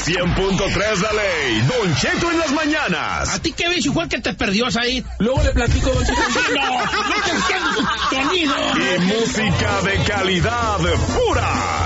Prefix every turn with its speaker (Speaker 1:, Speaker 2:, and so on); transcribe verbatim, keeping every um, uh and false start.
Speaker 1: cien punto tres La Ley, Don Cheto en las mañanas.
Speaker 2: ¿A ti qué ves, igual que te perdió, Said?
Speaker 3: Luego le platico, Don Cheto.
Speaker 2: No, no te entiendo, sonido.
Speaker 1: Y música de calidad pura.